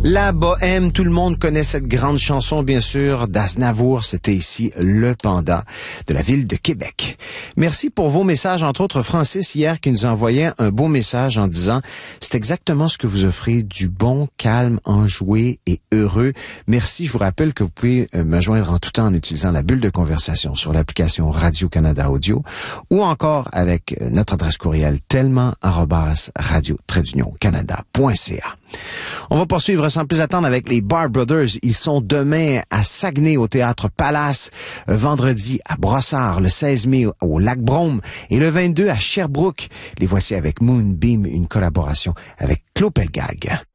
La Bohème, tout le monde connaît cette grande chanson, bien sûr, d'Aznavour. C'était ici le Panda de la ville de Québec. Merci pour vos messages, entre autres Francis hier qui nous envoyait un beau message en disant « C'est exactement ce que vous offrez, du bon, calme, enjoué et heureux. Merci, je vous rappelle que vous pouvez me joindre en tout temps en utilisant la bulle de conversation sur l'application Radio-Canada Audio ou encore avec notre adresse courriel tellement@radio-canada.ca. On va poursuivre sans plus attendre avec les Bar Brothers. Ils sont demain à Saguenay au Théâtre Palace, vendredi à Brossard, le 16 mai au Lac-Brome et le 22 à Sherbrooke. Les voici avec Moonbeam, une collaboration avec Claude Pelgag.